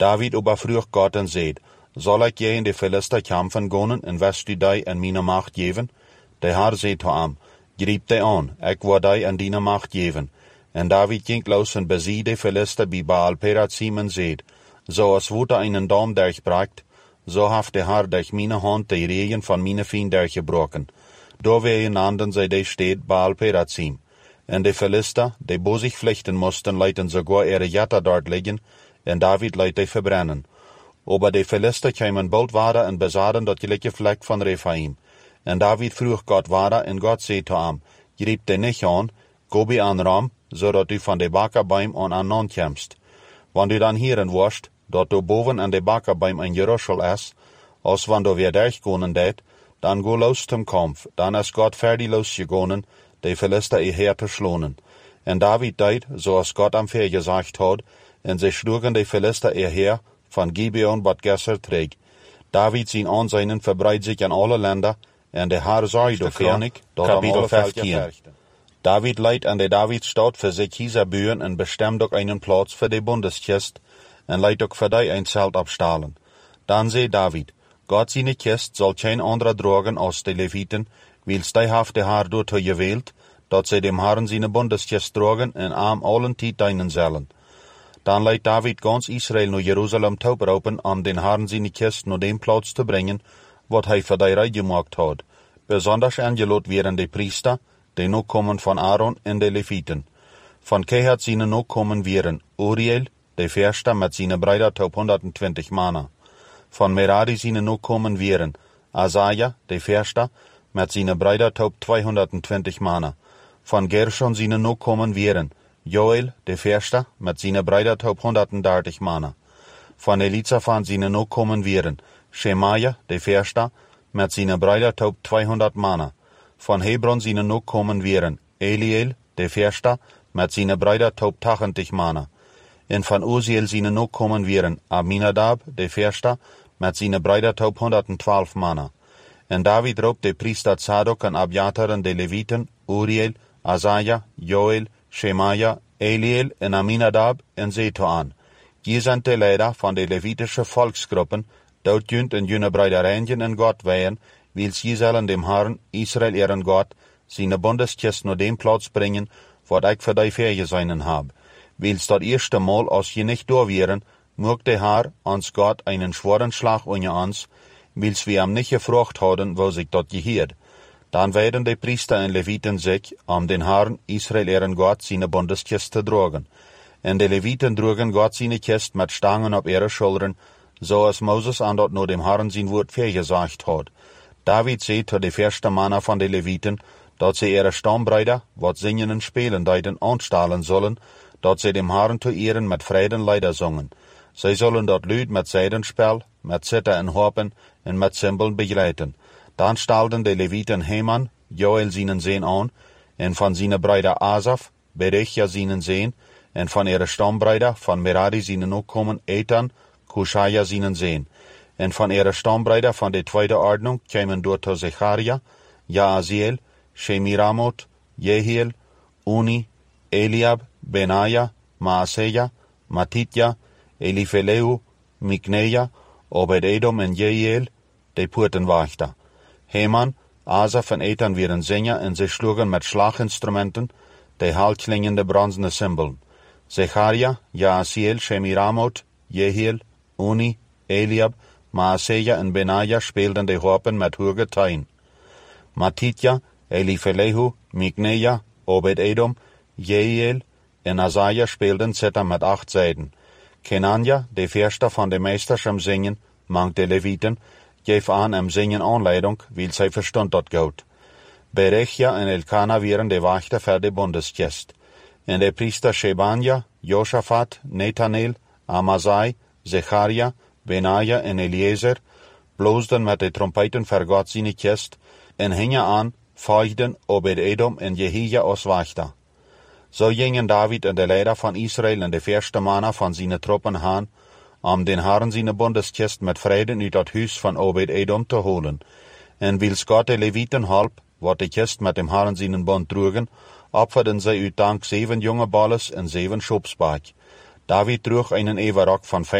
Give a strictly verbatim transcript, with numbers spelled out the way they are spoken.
David überfrug Gott und seht, soll ich je in die Philister kämpfen gehen, en wirst du die in meine Macht geben? Der Herr seht ham, griep die an, ich will die in deine Macht geben. En David ging los und besiegt die Philister bei Baal Perazim und seht, so als wurde einen Daum durchbracht, so haft der Herr durch meine Hand die Rehen von meine Feind durchgebrochen. Da nannten sie die Stadt Baal Perazim. En die Philister, die bo sich flechten mussten, leiten sogar ihre Jatter dort liegen, en David leit die verbrennen. Aber die Philister kamen bald weiter und besaßen dat gelijke Fleck von Rephaim. En David vroeg Gott weiter, en Gott zei zu ihm, griep die nicht an, go bei an Ram, so dat du von de Bakkerbeim an an non kämst. Wann du dann hieren wirst, dat du boven an de Bakkerbeim in Jerusalem ist, als wann du weer durchgehen det, dann go los zum Kampf, dann ist Gott fertig losgegangen, die Philister ihr Heer zu schlonen. En David deit, so als Gott am Feer gesagt hat, en sie schlugen die Philister ihr Heer von Gibeon bat Gesser träg. David sein Ansehen verbreitet sich an alle Länder, en der Herr sei dafür, dort Kapitel fünfzehn. David leidt an der Davidstadt für sich dieser Bühnen und bestimmt auch einen Platz für die Bundeskist und leidt auch für die ein Zelt abstahlen. Dann sei David, Gott seine Kist soll kein anderer tragen als die Leviten, weils die haft der Herr dort gewählt, dat sie dem Herrn seine Bundeskist tragen und am allen Tiet deinen sollen. Dann leidt David ganz Israel nach Jerusalem taubraupen, um den Herrn seine Kist nach dem Platz zu bringen, wat hij für die Reihe gemacht hat. Besonders angelot wären die Priester, die Nachkommen von Aaron und die Leviten. Von Kehat seine Nachkommen wären Uriel, der Fürster mit seinen Brüdern taub hundertzwanzig Mann. Von Merari seine Nachkommen wären Asaja, der Fürster, mit seinen Brüdern taub zweihundertzwanzig Mann. Von Gershon seine Nachkommen wären Joel, der Fürster, mit seinen Brüdern taub hundertdreißig Mann. Von Elizaphan seine Nachkommen wären Schemaja, der Fürster, mit seinen Brüdern taub zweihundert Mann. Von Hebron seine Nachkommen wären Eliel, der Fürster, mit seinen Brüdern taub achtzig Mann. Und von Uziel seine Nachkommen wären Aminadab, der Fürster, mit seinen Brüdern taub hundertzwölf Mann. Und David rob der Priester Zadok und Abiatar und die Leviten, Uriel, Asaja, Joel, Schemaja, Eliel und Aminadab und Seto an. Die sind die Leiter von den levitischen Volksgruppen, dort jünt und jüne Brüdereien in Gott weihen, weil sie sollen dem Herrn, Israel ihren Gott, seine Bundeskist nur dem Platz bringen, wat ich für die Ferien seinen hab. Weil's das erste Mal, als sie nicht da wären, mögt der Herr uns Gott einen schweren Schlag unter uns, weil's wir am nicht gefragt haben, wo sich dort gehört. Dann werden die Priester und Leviten sich, um den Herrn, Israel ihren Gott, seine Bundeskist zu tragen. Und die Leviten trugen Gott seine Kist mit Stangen auf ihre Schultern, so als Moses an dort nur dem Herrn sein Wort vergesagt hat. David seht zu die ersten Männer von den Leviten, dat sie ihre Stammbrüder, wat singen und spielen deuten, anstahlen sollen, dat sie dem Herrn zu ehren mit Frieden Lieder singen. Sie sollen dort Lüd mit Seidenspiel, mit Zither und Harpen und mit Zimbeln begleiten. Dann stahlten die Leviten Heman, Joel seinen Sehn an, und von seinen Brüder Asaf, Berechia seinen Sehn, und von ihren Stammbrüder, von Merari seinen Nachkommen Ethan, Kushaya seinen Sehn. Und von ihren Stammbrüder von der zweiten Ordnung kämen dort Zecharia, Jaasiel, Shemiramot, Jehiel, Uni, Eliab, Benaja, Maaseja, Matitja, Elifeleu, Mikneja, Obed-Edom und Jehiel, die Purtenwächter. Heman, Asaf und Ethan wären Sänger und sie schlugen mit Schlaginstrumenten die halbklingende bronzene Cymbeln. Zecharia, Jaasiel, Shemiramot, Jehiel, Uni, Eliab, Maaseja und Benaja spielten die Harpen mit Hurgetein. Matitja, Elifeleu, Mikneja, Obed-Edom, Jehiel und Asaja spielten Zither mit acht Seiten. Kenanja, der Fürster von dem Meisterschem Singen, mang die Leviten, gef an am Singen Anleitung, weil sie verstund dort gut. Berechia und Elkana wären die Wächter für die Bundeskist. Und der Priester Shebanja, Josaphat, Nethanel, Amasai, Zecharia, Benaja und Eliezer blosten mit den Trompeten für Gott seine Kist und hingen an, feuchten Obed-Edom und Jehia aus Wächter. So gingen David und der Leiter von Israel und die ersten Männer von seinen Truppen an, um den Herrn seine Bundeskist mit Frieden uit das Haus von Obed-Edom zu holen. Und weil's Gott die Leviten halb, wat die Kist mit dem Herrn seinen Bund trugen, opferten sie uit Dank sieben junge Balles und sieben Schubsbach. David trug einen Everrock von